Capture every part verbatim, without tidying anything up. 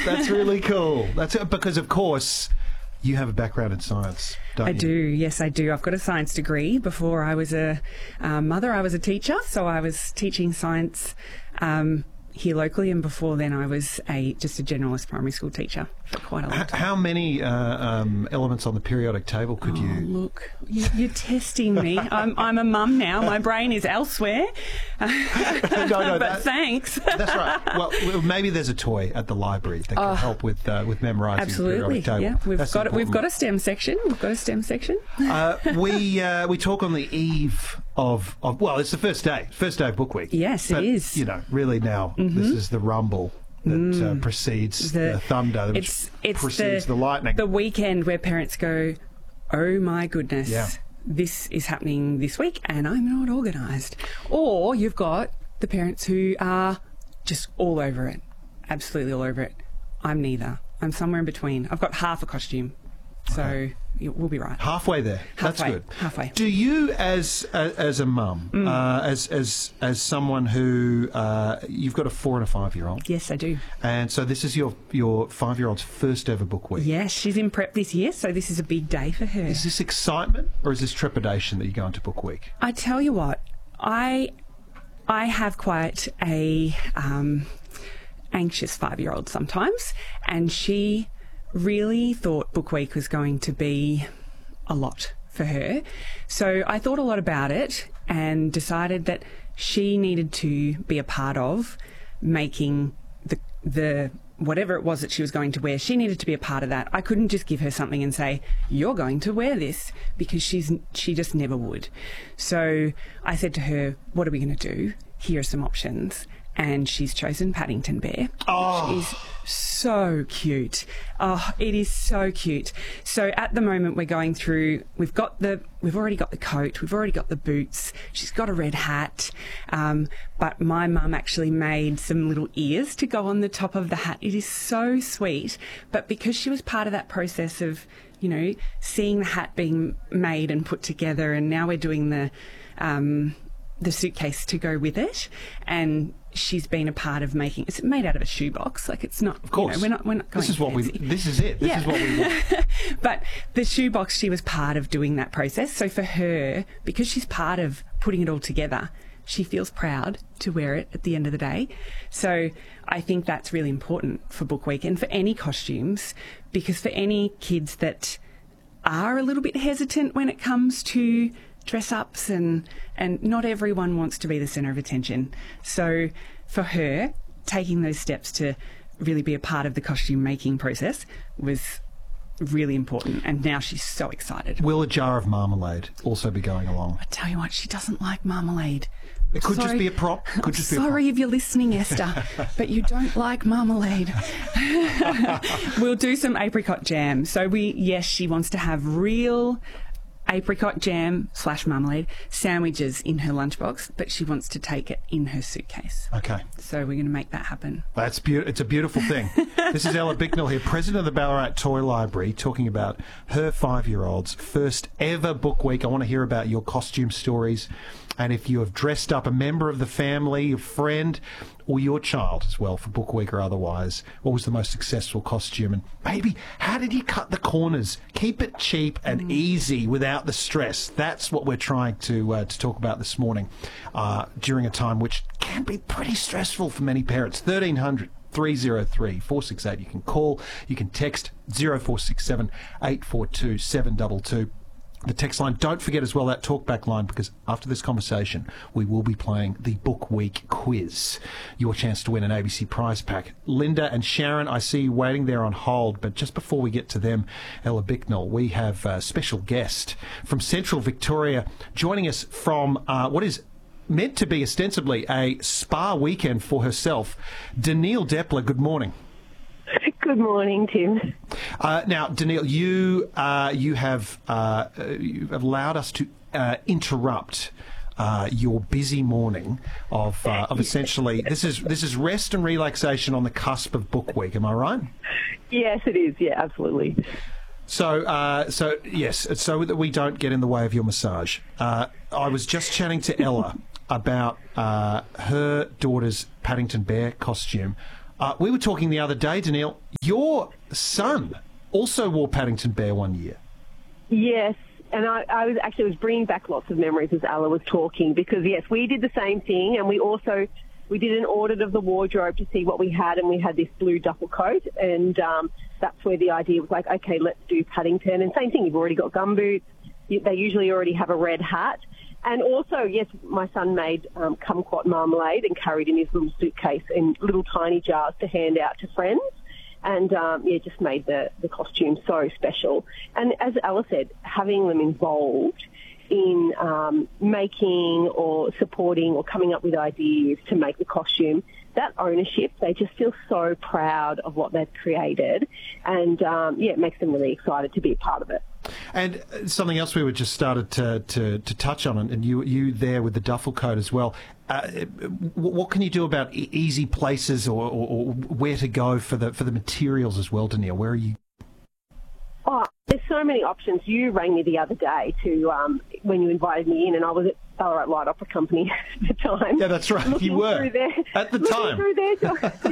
That's really cool. That's because, of course, you have a background in science, don't I you? do, yes, I do. I've got a science degree. Before I was a uh, mother, I was a teacher, so I was teaching science um, here locally, and before then I was a just a generalist primary school teacher for quite a long H- time. How many uh, um, elements on the periodic table could Oh, you... look, you, you're testing me. I'm, I'm a mum now. My brain is elsewhere. no, no, but that- thanks. That's right. Well, well, maybe there's a toy at the library that can Oh, help with uh, with memorising Absolutely, the periodic table. yeah. We've That's got we've important. got a STEM section. We've got a STEM section. Uh, we uh, we talk on the eve of, of well, it's the first day, first day of Book Week. Yes, it but, is. You know, really now this is the rumble that uh, precedes the, The- thunder, which It's it's precedes the, the, lightning. The weekend where parents go, oh my goodness, Yeah. this is happening this week, and I'm not organised. Or you've got the parents who are just all over it, absolutely all over it. I'm neither. I'm somewhere in between. I've got half a costume, so Okay. you- we'll be right. Halfway there. That's Halfway, good. halfway. Do you, as a, as a mum, Mm. uh, as as as someone who uh, you've got a four and a five year old, Yes, I do. and so this is your your five year old's first ever Book Week. Yes, she's in prep this year, so this is a big day for her. Is this excitement or is this trepidation that you go into Book Week? I tell you what, I I have quite a um, anxious five-year-old sometimes, and she really thought Book Week was going to be a lot for her. So I thought a lot about it and decided that she needed to be a part of making the the whatever it was that she was going to wear. She needed to be a part of that. I couldn't just give her something and say, you're going to wear this, because she's she just never would. So I said to her, what are we going to do? Here are some options. And she's chosen Paddington Bear, Oh. which is so cute. Oh, it is so cute. So at the moment we're going through, we've got the, we've already got the coat, we've already got the boots, she's got a red hat, um, but my mum actually made some little ears to go on the top of the hat. It is so sweet, but because she was part of that process of, you know, seeing the hat being made and put together, and now we're doing the, um, the suitcase to go with it, and she's been a part of making. It's made out of a shoebox, like it's not. Of course, you know, we're not. We're not going This is what we. fancy. This is it. This Yeah. is what we want. But the shoebox, she was part of doing that process. So for her, because she's part of putting it all together, she feels proud to wear it at the end of the day. So I think that's really important for Book Week and for any costumes, because for any kids that are a little bit hesitant when it comes to dress ups, and and not everyone wants to be the centre of attention. So for her, taking those steps to really be a part of the costume making process was really important, and now she's so excited. Will a jar of marmalade also be going along? I tell you what, she doesn't like marmalade. It could just Sorry. be a prop. Could I'm just be a sorry prop. if you're listening, Esther, but you don't like marmalade. We'll do some apricot jam. So we, yes, she wants to have real apricot jam slash marmalade sandwiches in her lunchbox, but she wants to take it in her suitcase. Okay. So we're going to make that happen. That's beautiful. It's a beautiful thing. This is Ella Bicknell here, president of the Ballarat Toy Library, talking about her five-year-old's first ever Book Week. I want to hear about your costume stories, and if you have dressed up a member of the family, a friend, or your child as well for Book Week or otherwise. What was the most successful costume? And maybe how did you cut the corners? Keep it cheap and easy without the stress. That's what we're trying to uh, to talk about this morning uh, during a time which can be pretty stressful for many parents. thirteen hundred three oh three four six eight. You can call, you can text zero four six seven eight four two seven two two. The text line. Don't forget as well that talkback line, because after this conversation we will be playing the Book Week quiz. Your chance to win an A B C prize pack. Linda and Sharon, I see you waiting there on hold, but just before we get to them, Ella Bicknell, we have a special guest from Central Victoria joining us from uh, what is meant to be ostensibly a spa weekend for herself. Danielle Depler, good morning. Good morning, Tim. Uh, now, Danielle, you uh, you have uh, you have allowed us to uh, interrupt uh, your busy morning of uh, of essentially this is this is rest and relaxation on the cusp of Book Week. Am I right? Yes, it is. Yeah, absolutely. So, uh, so yes, so that we don't get in the way of your massage. Uh, I was just chatting to Ella about uh, her daughter's Paddington Bear costume. Uh, we were talking the other day, Danielle. Your son also wore Paddington Bear one year. Yes, and I, I was actually was bringing back lots of memories as Ella was talking, because yes, we did the same thing, and we also we did an audit of the wardrobe to see what we had, and we had this blue duffel coat, and um, that's where the idea was like, okay, let's do Paddington. And same thing, you've already got gumboots. They usually already have a red hat. And also, yes, my son made um, kumquat marmalade and carried in his little suitcase in little tiny jars to hand out to friends. And, um, yeah, just made the, the costume so special. And as Ella said, having them involved in um, making or supporting or coming up with ideas to make the costume, that ownership, they just feel so proud of what they've created. And, um, yeah, it makes them really excited to be a part of it. And something else we were just started to, to, to touch on, and you you there with the duffel coat as well. Uh, what can you do about e- easy places or, or, or where to go for the for the materials as well, Danielle? Where are you? Oh, there's so many options. You rang me the other day to um, when you invited me in, and I was at Ballarat Light Opera Company at the time. Yeah, that's right. Looking You were through there, at the looking time. Through there,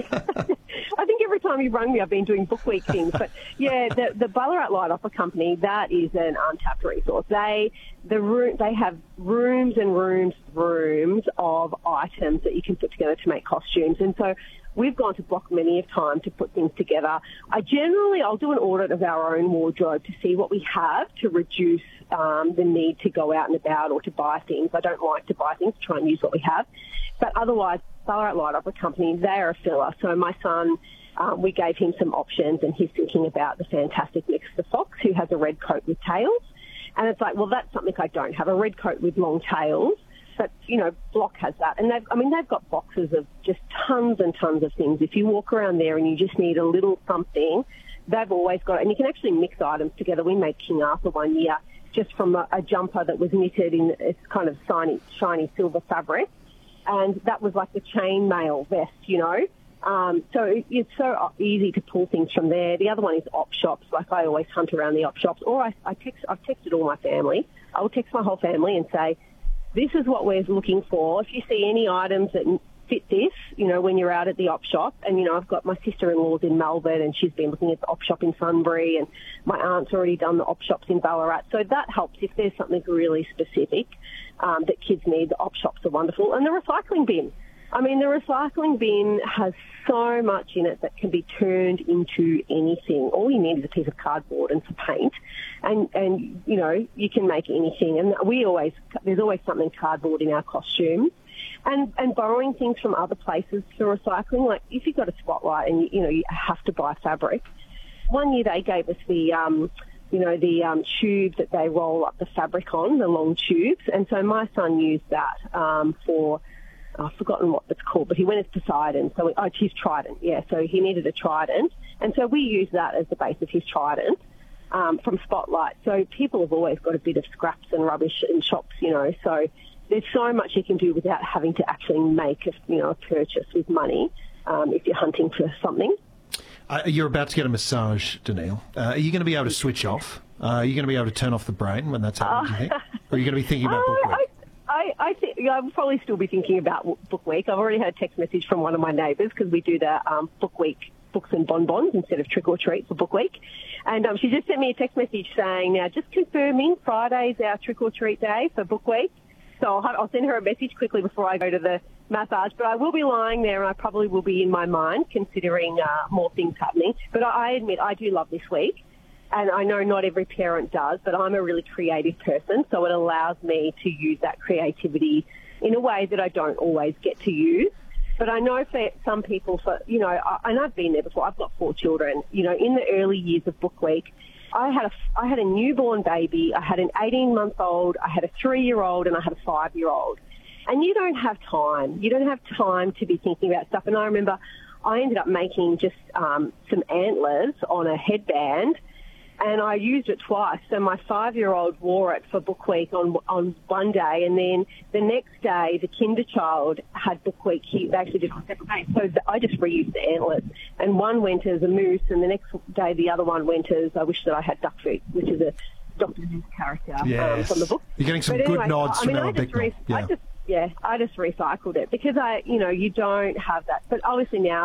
so I think every time you rung me, I've been doing book week things. But yeah, the, the Ballarat Light Opera Company, that is an untapped resource. They the room they have rooms and rooms, rooms of items that you can put together to make costumes, and so. We've gone to Block many of time to put things together. I generally, I'll do an audit of our own wardrobe to see what we have to reduce um, the need to go out and about or to buy things. I don't like to buy things, try and use what we have. But otherwise, Ballarat Light Opera Company, they are a filler. So my son, um, we gave him some options, and he's thinking about the fantastic Mister Fox, who has a red coat with tails. And it's like, well, that's something I don't have, a red coat with long tails. But, you know, Block has that. And they've, I mean, they've got boxes of just tons and tons of things. If you walk around there and you just need a little something, they've always got it. And you can actually mix items together. We made King Arthur one year just from a, a jumper that was knitted in this kind of shiny, shiny silver fabric. And that was like the chainmail vest, you know. Um, so it, it's so easy to pull things from there. The other one is op shops. Like I always hunt around the op shops. Or I, I text, I've texted all my family. I will text my whole family and say, this is what we're looking for. If you see any items that fit this, you know, when you're out at the op shop, and, you know, I've got my sister-in-law's in Melbourne and she's been looking at the op shop in Sunbury, and my aunt's already done the op shops in Ballarat. So that helps if there's something really specific um, that kids need. The op shops are wonderful. And the recycling bin. I mean, the recycling bin has so much in it that can be turned into anything. All you need is a piece of cardboard and some paint, and, and you know, you can make anything. And we always, there's always something cardboard in our costumes. And, and borrowing things from other places for recycling, like if you've got a spotlight and, you, you know, you have to buy fabric. One year they gave us the, um, you know, the um, tube that they roll up the fabric on, the long tubes. And so my son used that um, for... I've forgotten what it's called, but he went as Poseidon. So, we, oh, his trident, yeah. So he needed a trident. And so we used that as the base of his trident um, from Spotlight. So people have always got a bit of scraps and rubbish in shops, you know. So there's so much you can do without having to actually make a, you know, a purchase with money um, if you're hunting for something. Uh, you're about to get a massage, Danielle. Uh, are you going to be able to switch off? Uh, are you going to be able to turn off the brain when that's happening, do you think? Or are you going to be thinking about book week? I, I, I think I'll probably still be thinking about book week. I've already had a text message from one of my neighbours because we do the um, book week books and bonbons instead of trick or treat for book week. And um, she just sent me a text message saying, now just confirming Friday's our trick or treat day for book week. So I'll, have, I'll send her a message quickly before I go to the massage. But I will be lying there and I probably will be in my mind considering uh, more things happening. But I, I admit I do love this week. And I know not every parent does, but I'm a really creative person, so it allows me to use that creativity in a way that I don't always get to use. But I know for some people, for you know, and I've been there before. I've got four children. You know, in the early years of book week, I had a I had a newborn baby. I had an eighteen-month-old. I had a three-year-old, and I had a five-year-old. And you don't have time. You don't have time to be thinking about stuff. And I remember I ended up making just um, some antlers on a headband. And I used it twice. So my five-year-old wore it for book week on on one day, and then the next day the kinder child had book week. He they actually did it on separate days. So the, I just reused the antlers, and one went as a moose, and the next day the other one went as I wish that I had duck feet, which is a Doctor Who character yes. um, from the book. You're getting some but good anyway, nods I from mean, Ella I just, Bicknell. re- Yeah. I just yeah, I just recycled it because I, you know, you don't have that. But obviously now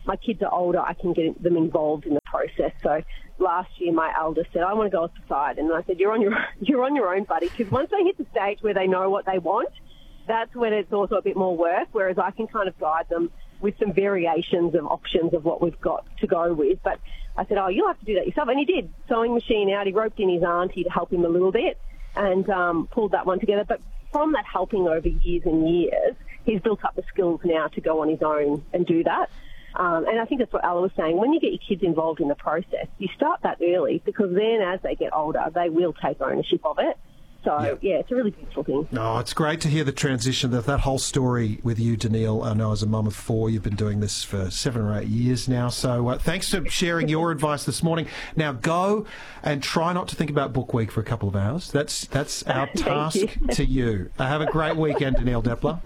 my kids are older, I can get them involved in the process. So last year, my eldest said, I want to go outside. And I said, you're on your, you're on your own, buddy, because once they hit the stage where they know what they want, that's when it's also a bit more work, whereas I can kind of guide them with some variations of options of what we've got to go with. But I said, oh, you'll have to do that yourself. And he did. Sewing machine out. He roped in his auntie to help him a little bit and um, pulled that one together. But from that helping over years and years, he's built up the skills now to go on his own and do that. Um, and I think that's what Ella was saying. When you get your kids involved in the process, you start that early, because then as they get older, they will take ownership of it. So, yeah. yeah, it's a really beautiful thing. Oh, it's great to hear the transition, that, that whole story with you, Danielle. I know as a mum of four, you've been doing this for seven or eight years now. So uh, thanks for sharing your advice this morning. Now go and try not to think about Book Week for a couple of hours. That's that's our task you. to you. Uh, have a great weekend, Danielle Depler.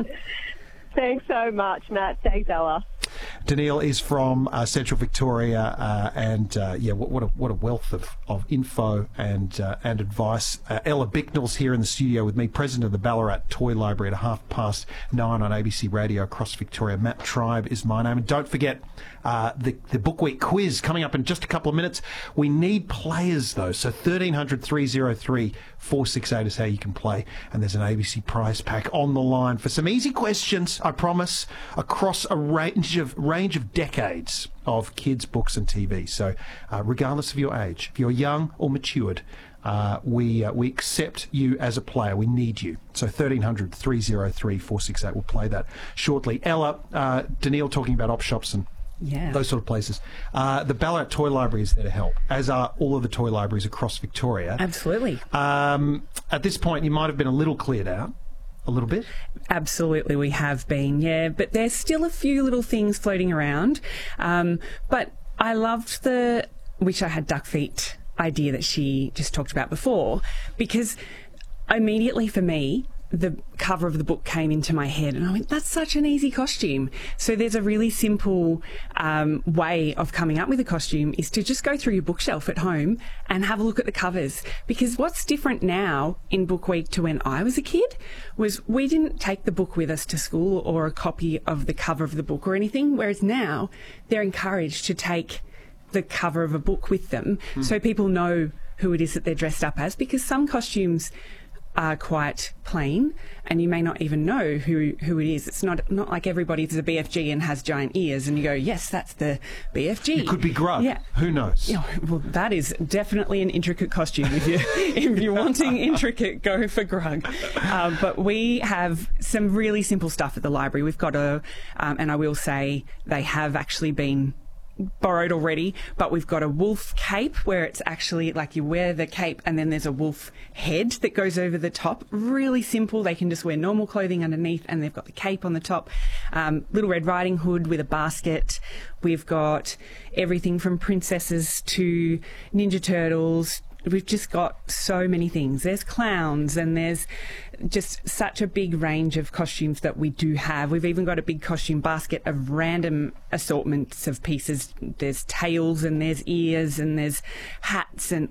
Thanks so much, Matt. Thanks, Ella. Danielle is from uh, Central Victoria, uh, and uh, yeah, what, what a what a wealth of, of info and uh, and advice. Uh, Ella Bicknell's here in the studio with me, president of the Ballarat Toy Library, at half past nine on A B C Radio across Victoria. Matt Tribe is my name, and don't forget uh, the the Book Week quiz coming up in just a couple of minutes. We need players though, so thirteen hundred, three oh three, four six eight is how you can play, and there's an A B C prize pack on the line for some easy questions, I promise, across a range of range of decades of kids, books and T V. So uh, regardless of your age, if you're young or matured, uh, we uh, we accept you as a player. We need you. So thirteen hundred, three oh three, four six eight, we'll play that shortly. Ella, uh, Danielle talking about op shops and yeah. those sort of places. Uh, the Ballarat Toy Library is there to help, as are all of the toy libraries across Victoria. Absolutely. Um, at this point, you might have been a little cleared out. A little bit? Absolutely, we have been, yeah. But there's still a few little things floating around. Um, but I loved the Wish I Had Duck Feet idea that she just talked about before, because immediately for me, the cover of the book came into my head and I went, that's such an easy costume. So there's a really simple um, way of coming up with a costume, is to just go through your bookshelf at home and have a look at the covers. Because what's different now in Book Week to when I was a kid was we didn't take the book with us to school or a copy of the cover of the book or anything, whereas now they're encouraged to take the cover of a book with them mm. so people know who it is that they're dressed up as, because some costumes are quite plain and you may not even know who who it is. It's not not like everybody's a B F G and has giant ears and you go, yes, that's the B F G. It could be Grug. Yeah. Who knows? You know, well, that is definitely an intricate costume. If you're, if you're wanting intricate, go for Grug. Um, but we have some really simple stuff at the library. We've got a, um, and I will say they have actually been borrowed already, but we've got a wolf cape where it's actually like you wear the cape and then there's a wolf head that goes over the top. Really simple. They can just wear normal clothing underneath and they've got the cape on the top. Um, Little Red Riding Hood with a basket. We've got everything from princesses to Ninja Turtles. We've just got so many things. There's clowns and there's just such a big range of costumes that we do have. We've even got a big costume basket of random assortments of pieces. There's tails and there's ears and there's hats and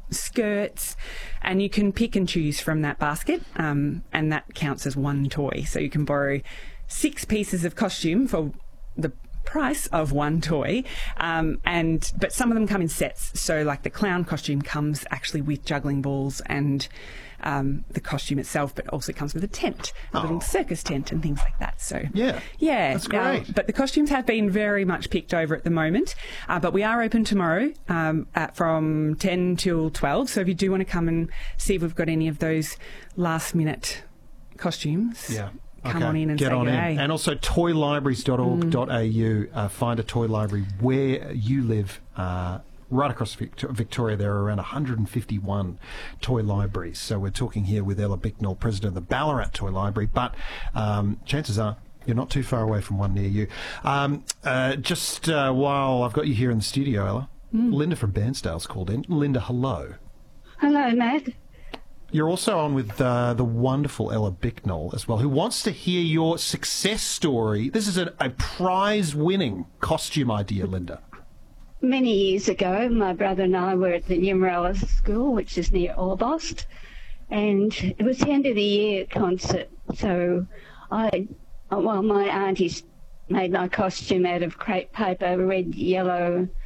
skirts, and you can pick and choose from that basket, um, and that counts as one toy. So you can borrow six pieces of costume for the price of one toy, um, and but some of them come in sets. So like the clown costume comes actually with juggling balls and um, the costume itself, but also comes with a tent, a oh. little circus tent and things like that. So yeah, yeah, that's great. Uh, but the costumes have been very much picked over at the moment. Uh, but we are open tomorrow um, at from ten till twelve. So if you do want to come and see if we've got any of those last minute costumes, yeah. Come okay. on in and Get say on good in. day. And also toy libraries dot org dot a u. Uh, find a toy library where you live. Uh, right across Victor- Victoria, there are around one hundred fifty-one toy libraries. So we're talking here with Ella Bicknell, president of the Ballarat Toy Library. But um, chances are you're not too far away from one near you. Um, uh, just uh, while I've got you here in the studio, Ella, mm. Linda from Bairnsdale's called in. Linda, hello. Hello, Matt. You're also on with uh, the wonderful Ella Bicknell as well, who wants to hear your success story. This is a, a prize-winning costume idea, Linda. Many years ago, my brother and I were at the Numerella School, which is near Orbost, and it was the end of the year concert. So I, well, my aunties made my costume out of crepe paper, red, yellow,